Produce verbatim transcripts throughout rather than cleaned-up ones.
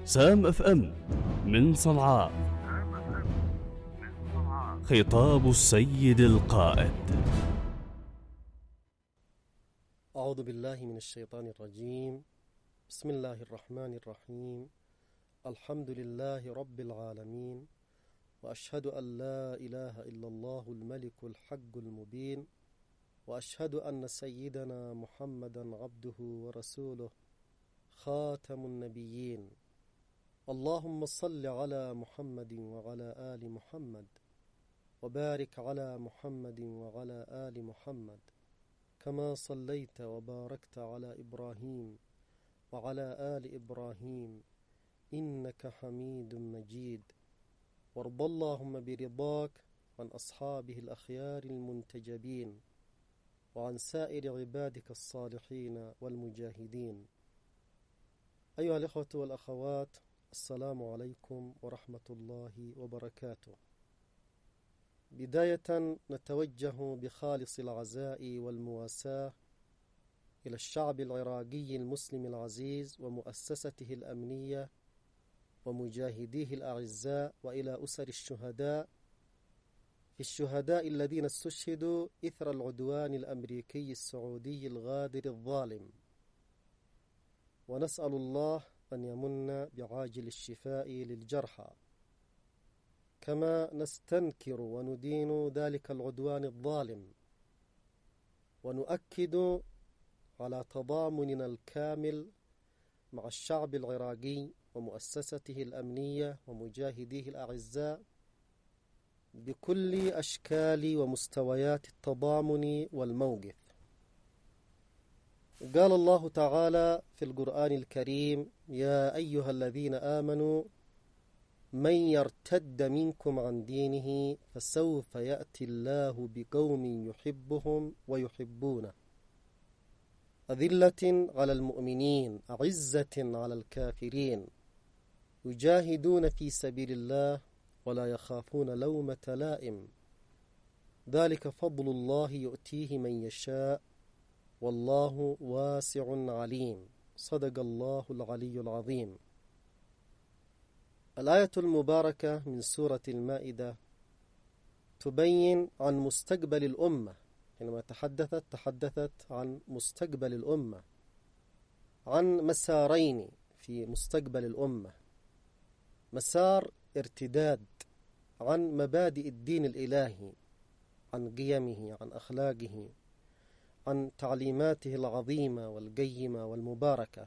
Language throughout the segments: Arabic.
سام اف ام من صنعاء. خطاب السيد القائد. أعوذ بالله من الشيطان الرجيم. بسم الله الرحمن الرحيم. الحمد لله رب العالمين، وأشهد أن لا إله إلا الله الملك الحق المبين، وأشهد أن سيدنا محمدا عبده ورسوله خاتم النبيين. اللهم صل على محمد وعلى آل محمد، وبارك على محمد وعلى آل محمد كما صليت وباركت على إبراهيم وعلى آل إبراهيم إنك حميد مجيد. وارض اللهم برضاك عن أصحابه الأخيار المنتجبين، وعن سائر عبادك الصالحين والمجاهدين. أيها الإخوة والأخوات، السلام عليكم ورحمة الله وبركاته. بداية نتوجه بخالص العزاء والمواساة إلى الشعب العراقي المسلم العزيز ومؤسسته الأمنية ومجاهديه الأعزاء، وإلى أسر الشهداء في الشهداء الذين استشهدوا إثر العدوان الأمريكي السعودي الغادر الظالم، ونسأل الله أن يمن بعاجل الشفاء للجرحى. كما نستنكر وندين ذلك العدوان الظالم، ونؤكد على تضامننا الكامل مع الشعب العراقي ومؤسسته الأمنية ومجاهديه الأعزاء بكل أشكال ومستويات التضامن والموقف. قال الله تعالى في القرآن الكريم: يا أيها الذين آمنوا من يرتد منكم عن دينه فسوف يأتي الله بقوم يحبهم ويحبونه، أذلة على المؤمنين أعزة على الكافرين، يجاهدون في سبيل الله ولا يخافون لومة لائم، ذلك فضل الله يؤتيه من يشاء والله واسع عليم. صدق الله العلي العظيم. الآية المباركة من سورة المائدة تبين عن مستقبل الأمة. حينما تحدثت تحدثت عن مستقبل الأمة، عن مسارين في مستقبل الأمة: مسار ارتداد عن مبادئ الدين الإلهي، عن قيمه، عن أخلاقه، عن تعليماته العظيمة والقيمة والمباركة.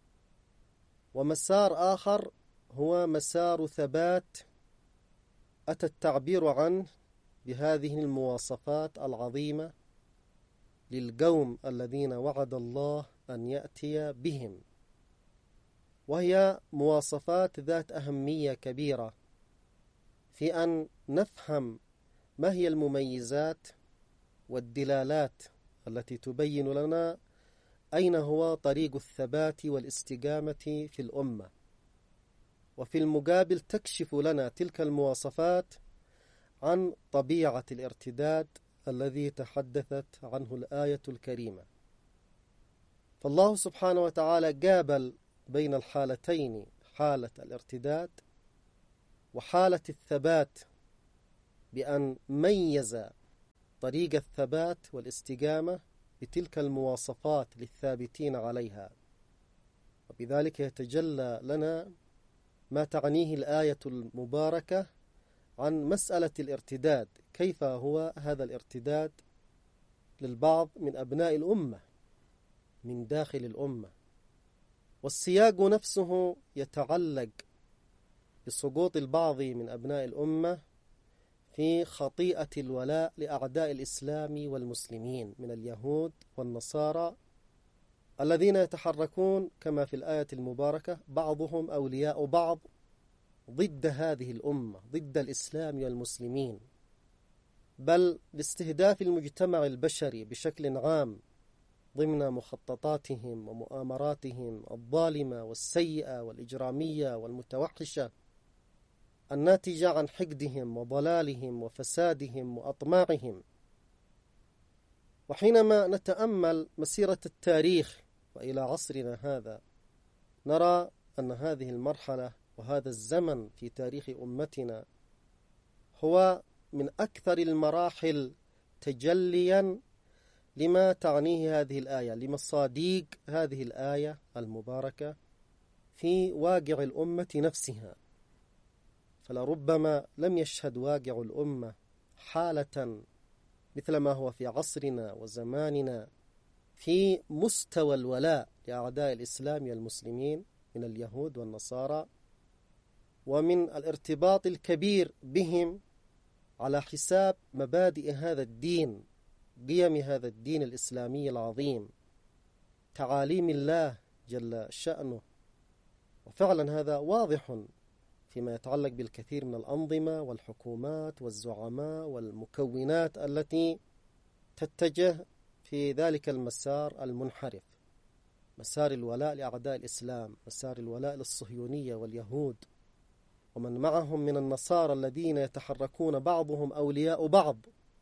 ومسار آخر هو مسار ثبات أتى التعبير عنه بهذه المواصفات العظيمة للقوم الذين وعد الله أن يأتي بهم، وهي مواصفات ذات أهمية كبيرة في أن نفهم ما هي المميزات والدلالات التي تبين لنا أين هو طريق الثبات والاستقامة في الأمة، وفي المقابل تكشف لنا تلك المواصفات عن طبيعة الارتداد الذي تحدثت عنه الآية الكريمة. فالله سبحانه وتعالى قابل بين الحالتين، حالة الارتداد وحالة الثبات، بأن ميز طريق الثبات والاستقامة بتلك المواصفات للثابتين عليها. وبذلك يتجلى لنا ما تعنيه الآية المباركة عن مسألة الارتداد، كيف هو هذا الارتداد للبعض من أبناء الأمة من داخل الأمة. والسياق نفسه يتعلق بسقوط البعض من أبناء الأمة في خطيئة الولاء لأعداء الإسلام والمسلمين من اليهود والنصارى، الذين يتحركون كما في الآية المباركة بعضهم أولياء بعض ضد هذه الأمة، ضد الإسلام والمسلمين، بل لاستهداف المجتمع البشري بشكل عام ضمن مخططاتهم ومؤامراتهم الظالمة والسيئة والإجرامية والمتوحشة الناتجة عن حقدهم وضلالهم وفسادهم وأطماعهم. وحينما نتأمل مسيرة التاريخ وإلى عصرنا هذا، نرى أن هذه المرحلة وهذا الزمن في تاريخ أمتنا هو من أكثر المراحل تجليا لما تعنيه هذه الآية، لمصادق هذه الآية المباركة في واقع الأمة نفسها. فلربما لم يشهد واقع الأمة حالة مثل ما هو في عصرنا وزماننا في مستوى الولاء لأعداء الإسلام والمسلمين من اليهود والنصارى، ومن الارتباط الكبير بهم على حساب مبادئ هذا الدين، قيم هذا الدين الإسلامي العظيم، تعاليم الله جل شأنه. وفعلا هذا واضح فيما يتعلق بالكثير من الأنظمة والحكومات والزعماء والمكونات التي تتجه في ذلك المسار المنحرف، مسار الولاء لأعداء الإسلام، مسار الولاء للصهيونية واليهود ومن معهم من النصارى الذين يتحركون بعضهم أولياء بعض،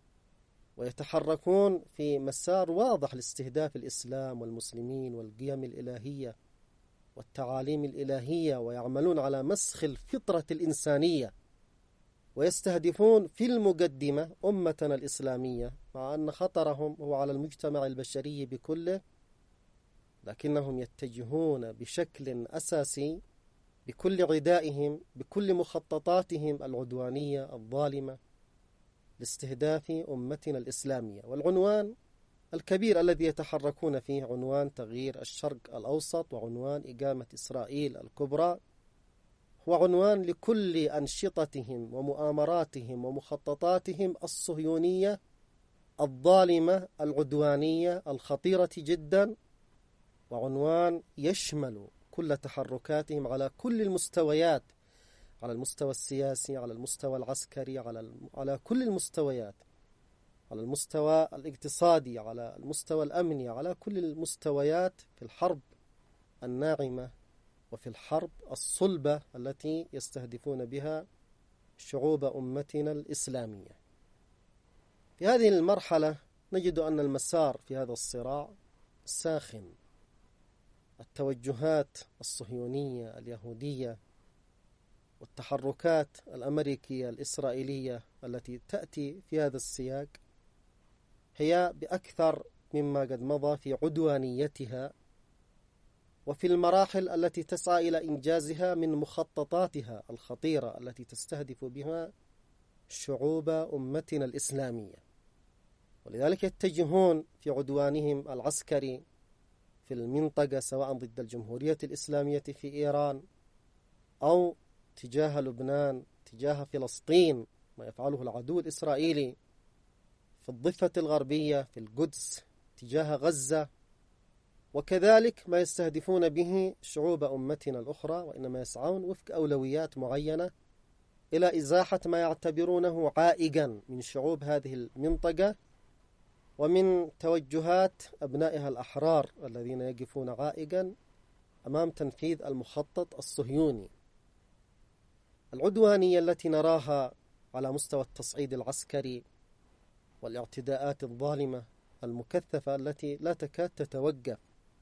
ويتحركون في مسار واضح لاستهداف الإسلام والمسلمين والقيم الإلهية والتعاليم الإلهية، ويعملون على مسخ الفطرة الإنسانية، ويستهدفون في المقدمة أمتنا الإسلامية، مع أن خطرهم هو على المجتمع البشري بكله، لكنهم يتجهون بشكل أساسي بكل عدائهم بكل مخططاتهم العدوانية الظالمة لاستهداف أمتنا الإسلامية. والعنوان الكبير الذي يتحركون فيه عنوان تغيير الشرق الأوسط، وعنوان إقامة إسرائيل الكبرى، هو عنوان لكل أنشطتهم ومؤامراتهم ومخططاتهم الصهيونية الظالمة العدوانية الخطيرة جدا، وعنوان يشمل كل تحركاتهم على كل المستويات، على المستوى السياسي، على المستوى العسكري، على على كل المستويات، على المستوى الاقتصادي، على المستوى الأمني، على كل المستويات في الحرب الناعمة وفي الحرب الصلبة التي يستهدفون بها شعوب أمتنا الإسلامية. في هذه المرحلة نجد أن المسار في هذا الصراع ساخن. التوجهات الصهيونية اليهودية والتحركات الأمريكية الإسرائيلية التي تأتي في هذا السياق هي بأكثر مما قد مضى في عدوانيتها وفي المراحل التي تسعى إلى إنجازها من مخططاتها الخطيرة التي تستهدف بها شعوب أمتنا الإسلامية. ولذلك يتجهون في عدوانهم العسكري في المنطقة، سواء ضد الجمهورية الإسلامية في إيران أو تجاه لبنان، تجاه فلسطين، ما يفعله العدو الإسرائيلي في الضفة الغربية في القدس، تجاه غزة، وكذلك ما يستهدفون به شعوب أمتنا الأخرى، وإنما يسعون وفق أولويات معينة إلى إزاحة ما يعتبرونه عائقا من شعوب هذه المنطقة ومن توجهات أبنائها الأحرار الذين يقفون عائقا أمام تنفيذ المخطط الصهيوني. العدوانية التي نراها على مستوى التصعيد العسكري والاعتداءات الظالمة المكثفة التي لا تكاد تتوقف،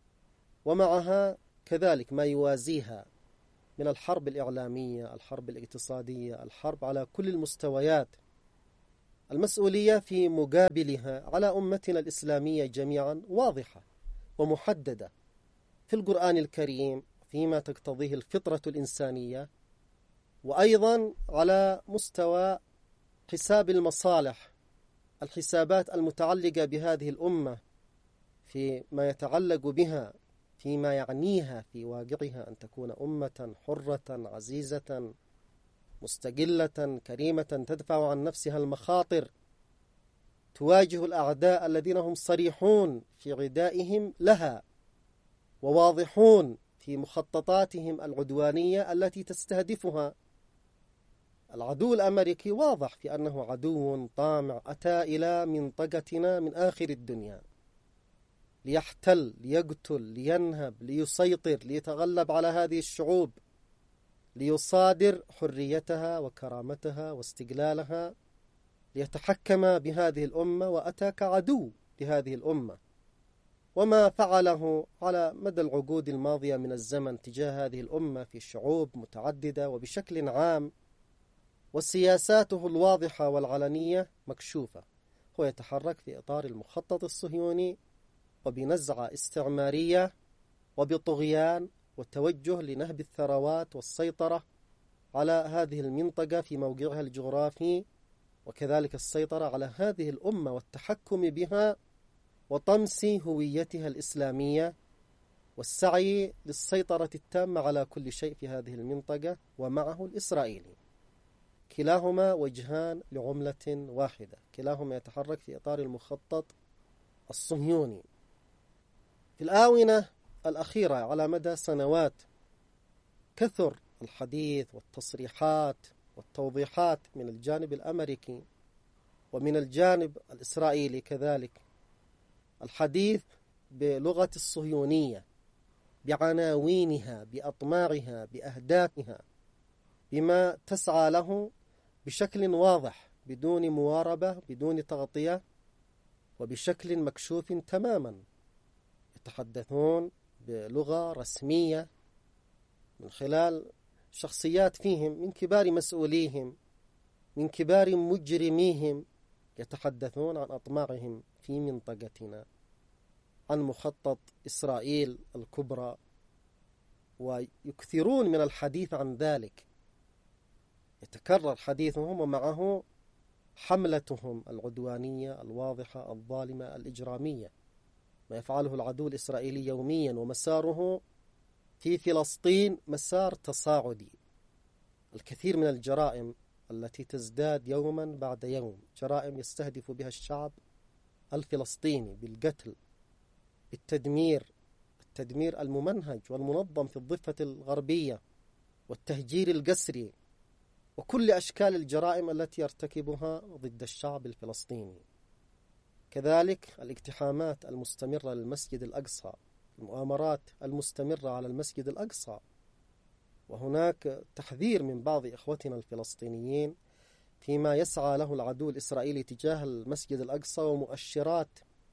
ومعها كذلك ما يوازيها من الحرب الإعلامية، الحرب الاقتصادية، الحرب على كل المستويات. المسؤولية في مقابلها على أمتنا الإسلامية جميعا واضحة ومحددة في القرآن الكريم فيما تقتضيه الفطرة الإنسانية، وأيضا على مستوى حساب المصالح، الحسابات المتعلقة بهذه الأمة في ما يتعلق بها، فيما يعنيها في واقعها أن تكون أمة حرة عزيزة مستقلة كريمة تدفع عن نفسها المخاطر، تواجه الأعداء الذين هم صريحون في عدائهم لها وواضحون في مخططاتهم العدوانية التي تستهدفها. العدو الأمريكي واضح في أنه عدو طامع أتى إلى منطقتنا من آخر الدنيا ليحتل، ليقتل، لينهب، ليسيطر، ليتغلب على هذه الشعوب، ليصادر حريتها وكرامتها واستقلالها، ليتحكم بهذه الأمة، وأتى كعدو لهذه الأمة. وما فعله على مدى العقود الماضية من الزمن تجاه هذه الأمة في شعوب متعددة وبشكل عام، وسياساته الواضحة والعلنية مكشوفة. هو يتحرك في إطار المخطط الصهيوني وبنزعة استعمارية وبطغيان والتوجه لنهب الثروات والسيطرة على هذه المنطقة في موقعها الجغرافي، وكذلك السيطرة على هذه الأمة والتحكم بها وطمس هويتها الإسلامية والسعي للسيطرة التامة على كل شيء في هذه المنطقة، ومعه الإسرائيلي. كلاهما وجهان لعملة واحدة، كلاهما يتحرك في إطار المخطط الصهيوني. في الآونة الأخيرة على مدى سنوات كثر الحديث والتصريحات والتوضيحات من الجانب الأمريكي ومن الجانب الإسرائيلي كذلك، الحديث بلغة الصهيونية، بعناوينها، بأطماعها، بأهدافها، بما تسعى له بشكل واضح، بدون مواربة، بدون تغطية، وبشكل مكشوف تماما. يتحدثون بلغة رسمية من خلال شخصيات فيهم من كبار مسؤوليهم، من كبار مجرميهم، يتحدثون عن أطماعهم في منطقتنا، عن مخطط إسرائيل الكبرى، ويكثرون من الحديث عن ذلك. يتكرر حديثهم ومعه حملتهم العدوانية الواضحة الظالمة الإجرامية، ما يفعله العدو الإسرائيلي يوميا، ومساره في فلسطين مسار تصاعدي. الكثير من الجرائم التي تزداد يوما بعد يوم، جرائم يستهدف بها الشعب الفلسطيني بالقتل، بالتدمير، التدمير الممنهج والمنظم في الضفة الغربية، والتهجير القسري، وكل أشكال الجرائم التي يرتكبها ضد الشعب الفلسطيني. كذلك الاقتحامات المستمرة للمسجد الأقصى، المؤامرات المستمرة على المسجد الأقصى، وهناك تحذير من بعض إخوتنا الفلسطينيين فيما يسعى له العدو الإسرائيلي تجاه المسجد الأقصى، ومؤشرات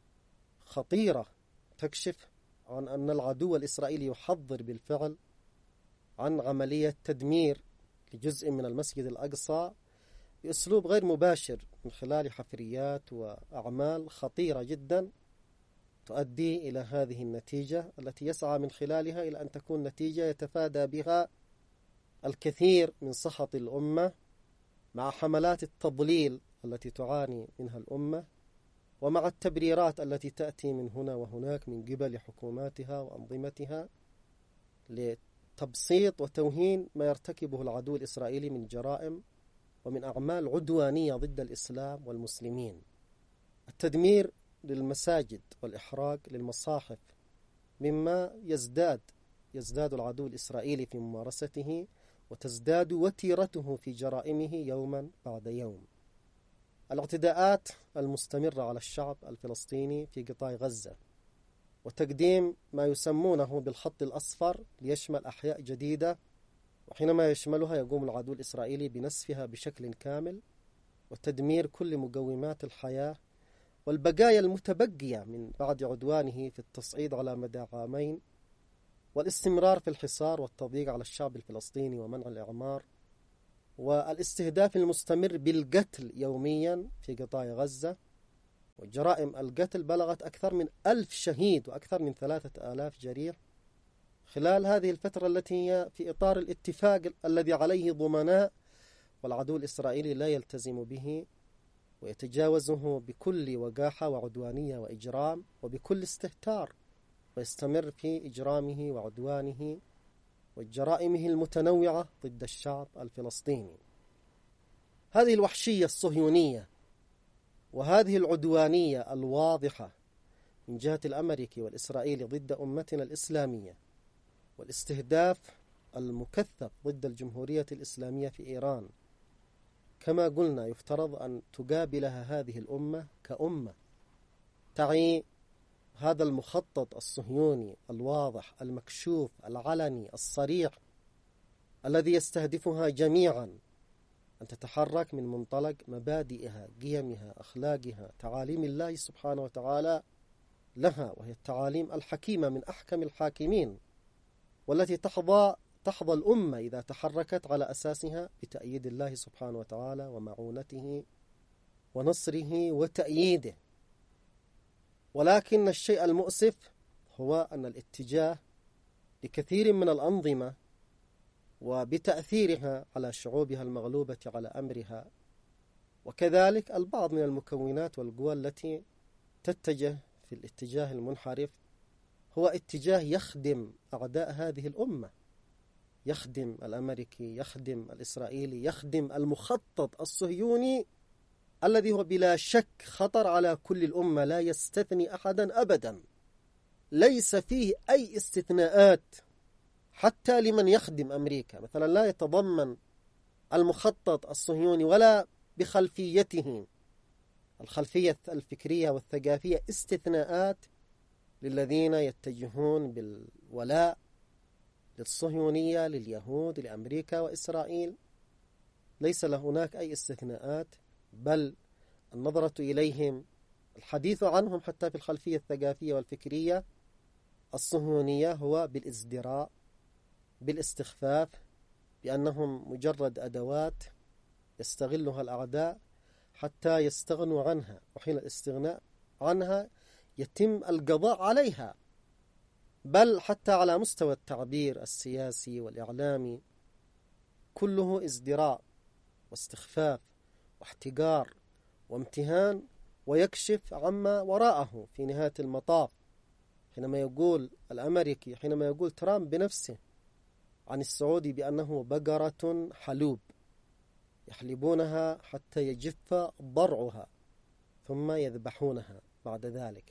خطيرة تكشف عن أن العدو الإسرائيلي يحضر بالفعل عن عملية تدمير لجزء من المسجد الأقصى بأسلوب غير مباشر، من خلال حفريات وأعمال خطيرة جدا تؤدي إلى هذه النتيجة التي يسعى من خلالها إلى أن تكون نتيجة يتفادى بها الكثير من سخط الأمة، مع حملات التضليل التي تعاني منها الأمة، ومع التبريرات التي تأتي من هنا وهناك من قبل حكوماتها وأنظمتها لتبسيط وتوهين ما يرتكبه العدو الإسرائيلي من جرائم ومن أعمال عدوانية ضد الإسلام والمسلمين. التدمير للمساجد والإحراق للمصاحف مما يزداد يزداد العدو الإسرائيلي في ممارسته، وتزداد وتيرته في جرائمه يوما بعد يوم. الاعتداءات المستمرة على الشعب الفلسطيني في قطاع غزة، وتقديم ما يسمونه بالخط الأصفر ليشمل أحياء جديدة، وحينما يشملها يقوم العدو الإسرائيلي بنسفها بشكل كامل وتدمير كل مقومات الحياة والبقايا المتبقية من بعد عدوانه في التصعيد على مدى عامين، والاستمرار في الحصار والتضييق على الشعب الفلسطيني ومنع الإعمار، والاستهداف المستمر بالقتل يوميا في قطاع غزة. وجرائم القتل بلغت أكثر من ألف شهيد وأكثر من ثلاثة آلاف جريح خلال هذه الفترة التي هي في إطار الاتفاق الذي عليه ضمناء، والعدو الإسرائيلي لا يلتزم به ويتجاوزه بكل وقاحة وعدوانية وإجرام وبكل استهتار، ويستمر في إجرامه وعدوانه وجرائمه المتنوعة ضد الشعب الفلسطيني. هذه الوحشية الصهيونية وهذه العدوانية الواضحة من جهة الأمريكي والإسرائيلي ضد أمتنا الإسلامية، والاستهداف المكثف ضد الجمهورية الإسلامية في إيران، كما قلنا يفترض أن تقابلها هذه الأمة كأمة تعي هذا المخطط الصهيوني الواضح المكشوف العلني الصريح الذي يستهدفها جميعا، أن تتحرك من منطلق مبادئها، قيمها، أخلاقها، تعاليم الله سبحانه وتعالى، لها، وهي التعاليم الحكيمة من أحكم الحاكمين، والتي تحظى تحظى الأمة إذا تحركت على أساسها بتأييد الله سبحانه وتعالى ومعونته ونصره وتأييده. ولكن الشيء المؤسف هو أن الاتجاه لكثير من الأنظمة وبتأثيرها على شعوبها المغلوبة على أمرها، وكذلك البعض من المكونات والقوى التي تتجه في الاتجاه المنحرف، هو اتجاه يخدم أعداء هذه الأمة، يخدم الأمريكي، يخدم الإسرائيلي، يخدم المخطط الصهيوني الذي هو بلا شك خطر على كل الأمة، لا يستثني أحدا أبدا، ليس فيه أي استثناءات حتى لمن يخدم أمريكا مثلا، لا يتضمن المخطط الصهيوني ولا بخلفيته الخلفية الفكرية والثقافية استثناءات للذين يتجهون بالولاء للصهيونية، لليهود، لأمريكا وإسرائيل. ليس له هناك أي استثناءات، بل النظرة إليهم، الحديث عنهم حتى في الخلفية الثقافية والفكرية الصهيونية هو بالازدراء، بالاستخفاف، بأنهم مجرد أدوات يستغلها الأعداء حتى يستغنوا عنها، وحين الاستغناء عنها يتم القضاء عليها. بل حتى على مستوى التعبير السياسي والإعلامي كله ازدراء واستخفاف واحتقار وامتهان، ويكشف عما وراءه في نهاية المطاف. حينما يقول الأمريكي، حينما يقول ترامب بنفسه عن السعودي بأنه بقرة حلوب يحلبونها حتى يجف ضرعها ثم يذبحونها بعد ذلك،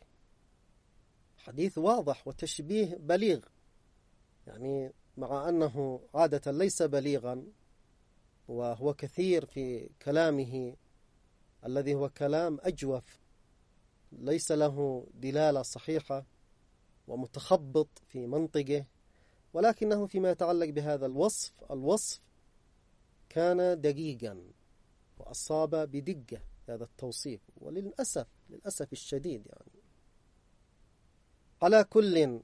حديث واضح وتشبيه بليغ، يعني مع أنه عادة ليس بليغا، وهو كثير في كلامه الذي هو كلام أجوف ليس له دلالة صحيحة ومتخبط في منطقه، ولكنه فيما يتعلق بهذا الوصف الوصف كان دقيقا وأصاب بدقة هذا التوصيف، وللأسف للأسف الشديد يعني. على كل،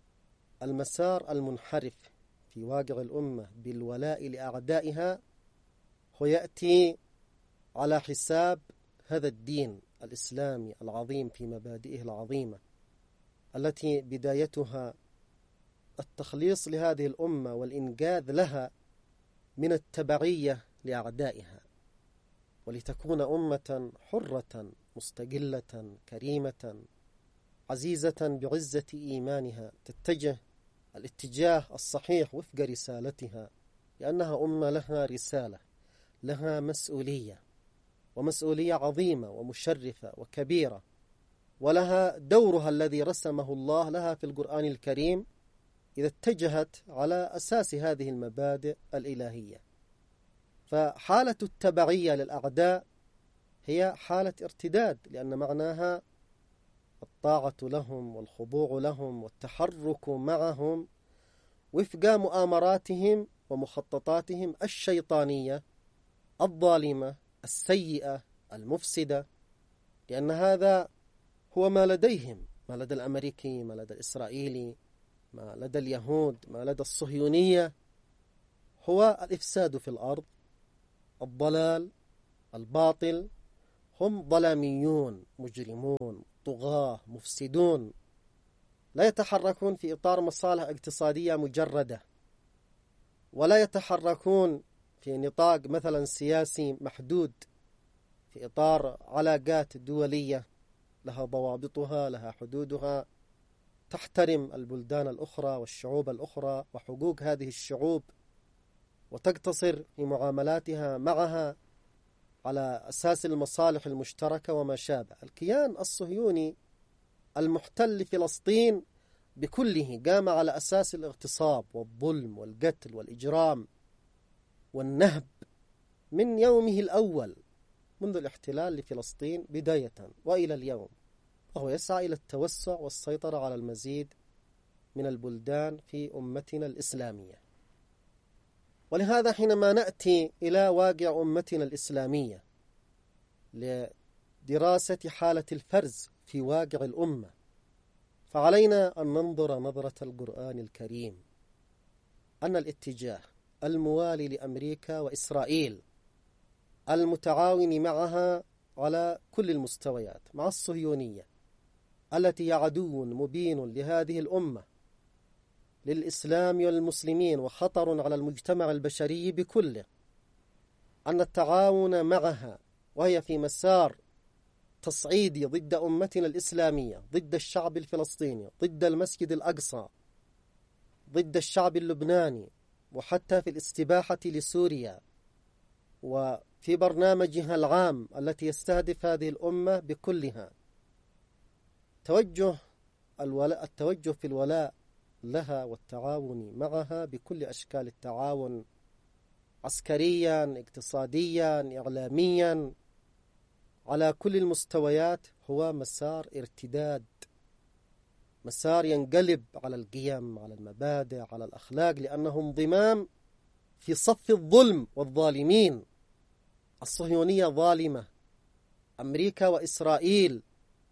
المسار المنحرف في واقع الأمة بالولاء لأعدائها هو يأتي على حساب هذا الدين الإسلامي العظيم في مبادئه العظيمة، التي بدايتها التخليص لهذه الأمة والإنقاذ لها من التبعية لأعدائها، ولتكون أمة حرة مستقلة كريمة عزيزة بعزة إيمانها، تتجه الاتجاه الصحيح وفق رسالتها، لأنها أمة لها رسالة، لها مسؤولية، ومسؤولية عظيمة ومشرفة وكبيرة، ولها دورها الذي رسمه الله لها في القرآن الكريم إذا اتجهت على أساس هذه المبادئ الإلهية. فحالة التبعية للأعداء هي حالة ارتداد، لأن معناها الطاعة لهم والخضوع لهم والتحرك معهم وفق مؤامراتهم ومخططاتهم الشيطانية الظالمة السيئة المفسدة، لأن هذا هو ما لديهم، ما لدى الأمريكي، ما لدى الإسرائيلي، ما لدى اليهود، ما لدى الصهيونية، هو الإفساد في الأرض، الضلال، الباطل. هم ظلاميون مجرمون طغاة مفسدون، لا يتحركون في إطار مصالح اقتصادية مجردة، ولا يتحركون في نطاق مثلا سياسي محدود في إطار علاقات دولية لها ضوابطها، لها حدودها، تحترم البلدان الأخرى والشعوب الأخرى وحقوق هذه الشعوب، وتقتصر في معاملاتها معها على أساس المصالح المشتركة وما شابه. الكيان الصهيوني المحتل فلسطين بكله قام على أساس الاغتصاب والظلم والقتل والإجرام والنهب من يومه الأول منذ الاحتلال لفلسطين بداية وإلى اليوم، وهو يسعى إلى التوسع والسيطرة على المزيد من البلدان في أمتنا الإسلامية. ولهذا حينما نأتي إلى واقع أمتنا الإسلامية لدراسة حالة الفرز في واقع الأمة فعلينا أن ننظر نظرة القرآن الكريم أن الاتجاه الموالي لأمريكا وإسرائيل المتعاون معها على كل المستويات مع الصهيونية التي هي عدو مبين لهذه الأمة للإسلام والمسلمين وخطر على المجتمع البشري بكله، أن التعاون معها وهي في مسار تصعيدي ضد أمتنا الإسلامية، ضد الشعب الفلسطيني، ضد المسجد الأقصى، ضد الشعب اللبناني، وحتى في الاستباحة لسوريا، وفي برنامجها العام التي يستهدف هذه الأمة بكلها. توجه الولاء التوجه في الولاء لها والتعاون معها بكل أشكال التعاون، عسكريا، اقتصاديا، إعلاميا، على كل المستويات، هو مسار ارتداد، مسار ينقلب على القيم، على المبادئ، على الأخلاق، لأنه انضمام في صف الظلم والظالمين. الصهيونية ظالمة، أمريكا وإسرائيل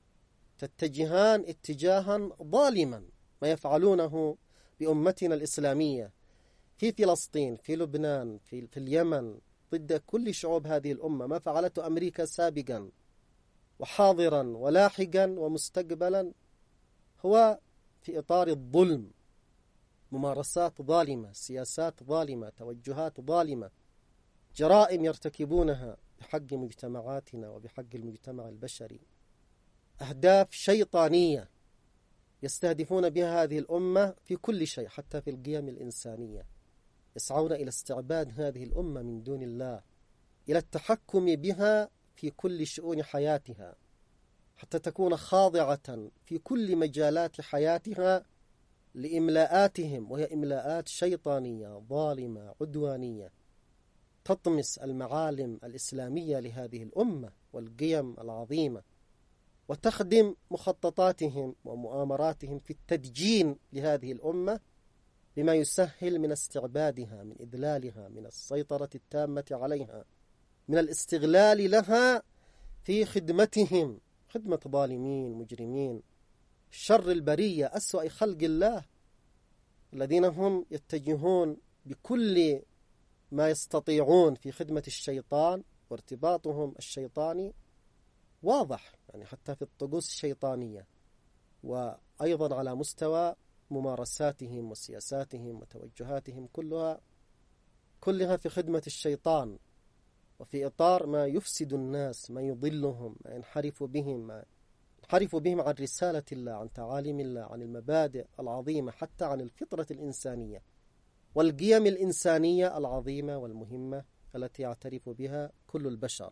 تتجهان اتجاها ظالما، ما يفعلونه بأمتنا الإسلامية في فلسطين، في لبنان، في, في اليمن، ضد كل شعوب هذه الأمة، ما فعلته أمريكا سابقا وحاضرا ولاحقا ومستقبلا هو في إطار الظلم، ممارسات ظالمة، سياسات ظالمة، توجهات ظالمة، جرائم يرتكبونها بحق مجتمعاتنا وبحق المجتمع البشري، أهداف شيطانية يستهدفون بها هذه الأمة في كل شيء، حتى في القيم الإنسانية. يسعون إلى استعباد هذه الأمة من دون الله، إلى التحكم بها في كل شؤون حياتها، حتى تكون خاضعة في كل مجالات حياتها لإملاءاتهم، وهي إملاءات شيطانية ظالمة عدوانية تطمس المعالم الإسلامية لهذه الأمة والقيم العظيمة، وتخدم مخططاتهم ومؤامراتهم في التدجين لهذه الأمة بما يسهل من استعبادها، من إذلالها، من السيطرة التامة عليها، من الاستغلال لها في خدمتهم، خدمة ظالمين مجرمين شر البرية، أسوأ خلق الله، الذين هم يتجهون بكل ما يستطيعون في خدمة الشيطان، وارتباطهم الشيطاني واضح، يعني حتى في الطقوس الشيطانية، وأيضا على مستوى ممارساتهم وسياساتهم وتوجهاتهم، كلها كلها في خدمة الشيطان، وفي إطار ما يفسد الناس، ما يضلهم، ما ينحرف بهم، ما ينحرف بهم عن رسالة الله، عن تعاليم الله، عن المبادئ العظيمة، حتى عن الفطرة الإنسانية والقيم الإنسانية العظيمة والمهمة التي يعترف بها كل البشر.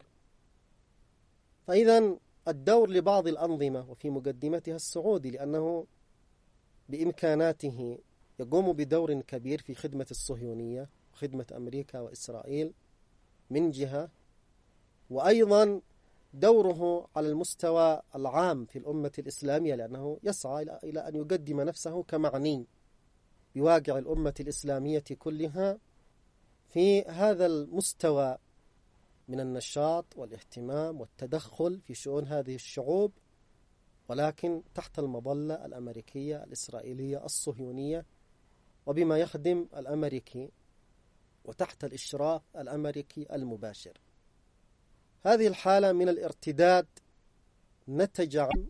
فإذا الدور لبعض الأنظمة، وفي مقدمتها السعودي، لأنه بإمكاناته يقوم بدور كبير في خدمة الصهيونية وخدمة أمريكا وإسرائيل من جهة، وأيضا دوره على المستوى العام في الأمة الإسلامية، لأنه يسعى إلى أن يقدم نفسه كمعني بواقع الأمة الإسلامية كلها في هذا المستوى من النشاط والاهتمام والتدخل في شؤون هذه الشعوب، ولكن تحت المظلة الأمريكية الإسرائيلية الصهيونية، وبما يخدم الأمريكي وتحت الإشراف الأمريكي المباشر. هذه الحالة من الارتداد نتج عن